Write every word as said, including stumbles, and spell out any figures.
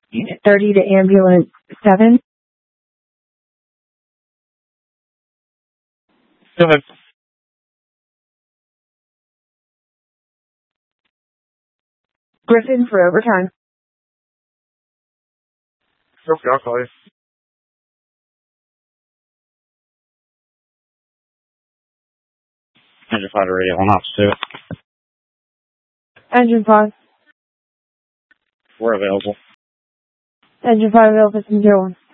Unit thirty to ambulance seven. Go ahead. Griffin for overtime. Okay, I'll call you. Engine five to radio on ops two. Engine five. We're available. Engine five available for zero one.